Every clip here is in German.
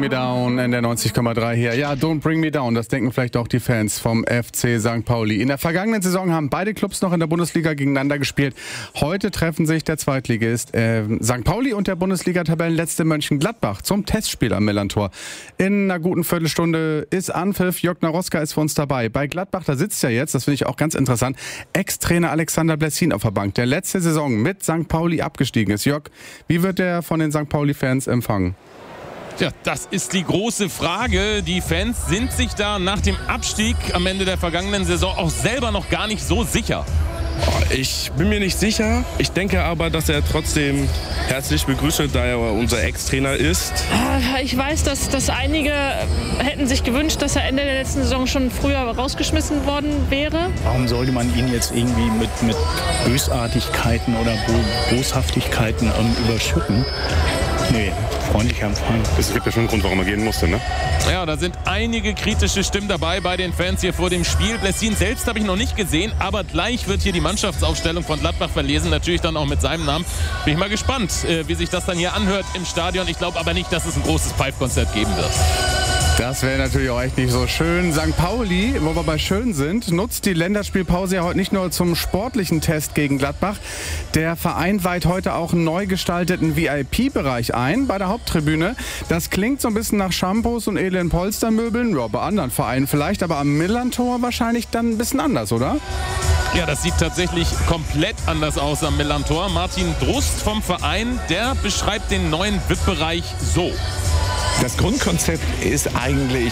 Me Down in der 90,3 hier. Ja, Don't Bring Me Down, das denken vielleicht auch die Fans vom FC St. Pauli. In der vergangenen Saison haben beide Clubs noch in der Bundesliga gegeneinander gespielt. Heute treffen sich der Zweitligist St. Pauli und der Bundesliga-Tabellenletzte Mönchengladbach zum Testspiel am Millerntor. In einer guten Viertelstunde ist Anpfiff. Jörg Naroska ist für uns dabei. Bei Gladbach, da sitzt ja jetzt, das finde ich auch ganz interessant, Ex-Trainer Alexander Blessin auf der Bank, der letzte Saison mit St. Pauli abgestiegen ist. Jörg, wie wird der von den St. Pauli-Fans empfangen? Ja, das ist die große Frage. Die Fans sind sich da nach dem Abstieg am Ende der vergangenen Saison auch selber noch gar nicht so sicher. Ich bin mir nicht sicher. Ich denke aber, dass er trotzdem herzlich begrüßt wird, da er unser Ex-Trainer ist. Ich weiß, dass einige hätten sich gewünscht, dass er Ende der letzten Saison schon früher rausgeschmissen worden wäre. Warum sollte man ihn jetzt irgendwie mit Bösartigkeiten oder Boshaftigkeiten überschütten? Nee, freundlicher Empfang. Es gibt ja schon einen Grund, warum er gehen musste, ne? Ja, da sind einige kritische Stimmen dabei bei den Fans hier vor dem Spiel. Blessin selbst habe ich noch nicht gesehen, aber gleich wird hier die Mannschaftsaufstellung von Gladbach verlesen. Natürlich dann auch mit seinem Namen. Bin ich mal gespannt, wie sich das dann hier anhört im Stadion. Ich glaube aber nicht, dass es ein großes Pfeifkonzert geben wird. Das wäre natürlich auch echt nicht so schön. St. Pauli, wo wir bei schön sind, nutzt die Länderspielpause ja heute nicht nur zum sportlichen Test gegen Gladbach. Der Verein weiht heute auch einen neu gestalteten VIP-Bereich ein bei der Haupttribüne. Das klingt so ein bisschen nach Shampoos und edlen Polstermöbeln. Ja, bei anderen Vereinen vielleicht, aber am Millerntor wahrscheinlich dann ein bisschen anders, oder? Ja, das sieht tatsächlich komplett anders aus am Millerntor. Martin Drust vom Verein, der beschreibt den neuen VIP-Bereich so. Das Grundkonzept ist eigentlich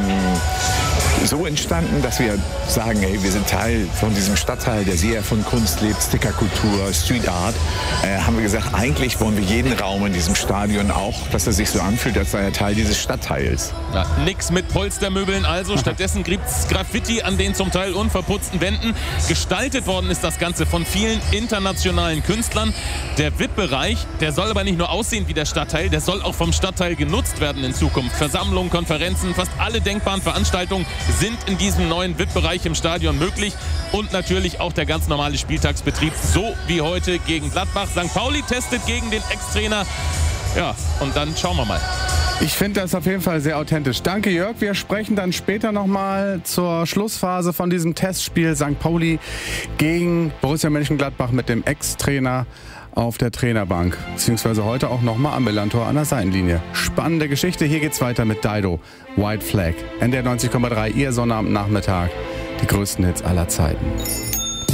so entstanden, dass wir sagen, hey, wir sind Teil von diesem Stadtteil, der sehr von Kunst lebt, Stickerkultur, Street Art. Haben wir gesagt, eigentlich wollen wir jeden Raum in diesem Stadion auch, dass er sich so anfühlt, als sei er Teil dieses Stadtteils. Ja, nix mit Polstermöbeln also, stattdessen gibt's Graffiti an den zum Teil unverputzten Wänden. Gestaltet worden ist das Ganze von vielen internationalen Künstlern. Der VIP-Bereich, der soll aber nicht nur aussehen wie der Stadtteil, der soll auch vom Stadtteil genutzt werden in Zukunft. Versammlungen, Konferenzen, fast alle denkbaren Veranstaltungen sind in diesem neuen VIP-Bereich im Stadion möglich und natürlich auch der ganz normale Spieltagsbetrieb, so wie heute gegen Gladbach. St. Pauli testet gegen den Ex-Trainer. Ja, und dann schauen wir mal. Ich finde das auf jeden Fall sehr authentisch. Danke, Jörg. Wir sprechen dann später nochmal zur Schlussphase von diesem Testspiel St. Pauli gegen Borussia Mönchengladbach mit dem Ex-Trainer auf der Trainerbank. Beziehungsweise heute auch nochmal am Millerntor an der Seitenlinie. Spannende Geschichte. Hier geht's weiter mit Dido, White Flag. NDR 90,3, Ihr Sonnabendnachmittag. Die größten Hits aller Zeiten.